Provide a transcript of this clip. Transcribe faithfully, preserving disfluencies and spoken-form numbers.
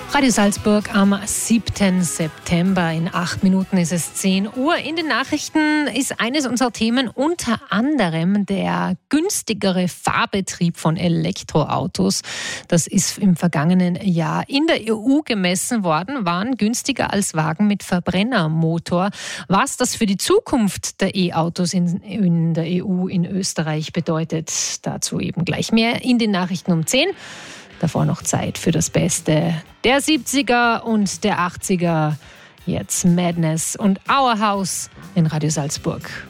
Radio Salzburg am siebten September. In acht Minuten ist es zehn Uhr. In den Nachrichten ist eines unserer Themen unter anderem der günstigere Fahrbetrieb von Elektroautos. Das ist im vergangenen Jahr in der E U gemessen worden, waren günstiger als Wagen mit Verbrennermotor. Was das für die Zukunft der E-Autos in, in der E U, in Österreich bedeutet, dazu eben gleich mehr in den Nachrichten um zehn. Davor noch Zeit für das Beste der siebziger und der achtziger. Jetzt Madness und Our House in Radio Salzburg.